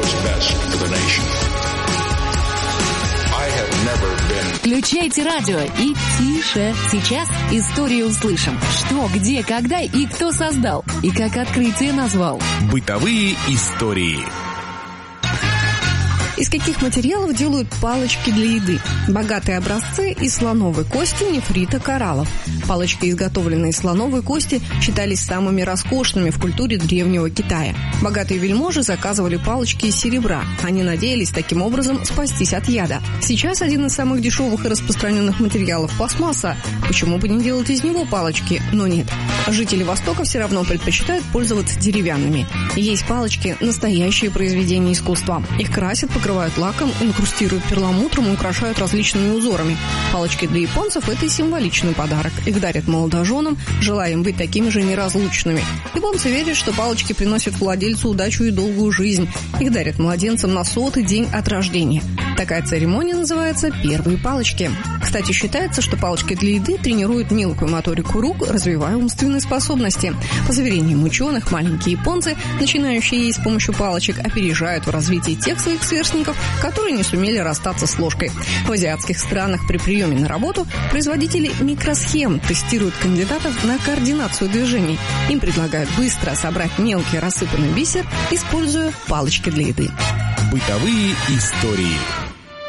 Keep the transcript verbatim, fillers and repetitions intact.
Включайте радио и тише. Сейчас историю услышим. Что, где, когда и кто создал. И как открытие назвал. Бытовые истории. Из каких материалов делают палочки для еды? Богатые образцы из слоновой кости, нефрита, кораллов. Палочки, изготовленные из слоновой кости, считались самыми роскошными в культуре древнего Китая. Богатые вельможи заказывали палочки из серебра. Они надеялись таким образом спастись от яда. Сейчас один из самых дешевых и распространенных материалов – пластмасса. Почему бы не делать из него палочки? Но нет. Жители Востока все равно предпочитают пользоваться деревянными. Есть палочки – настоящие произведения искусства. Их красят, покрывают лаком, инкрустируют перламутром и украшают различными узорами. Палочки для японцев – это и символичный подарок. Их дарят молодоженам, желая им быть такими же неразлучными. Японцы верят, что палочки приносят владельцу удачу и долгую жизнь. Их дарят младенцам на сотый день от рождения. Такая церемония называется «первые палочки». Кстати, считается, что палочки для еды тренируют мелкую моторику рук, развивая умственные способности. По заверениям ученых, маленькие японцы, начинающие есть с помощью палочек, опережают в развитии тех своих сверстников, которые не сумели расстаться с ложкой. В азиатских странах при приеме на работу производители микросхем тестируют кандидатов на координацию движений. Им предлагают быстро собрать мелкий рассыпанный бисер, используя палочки для еды. Бытовые истории.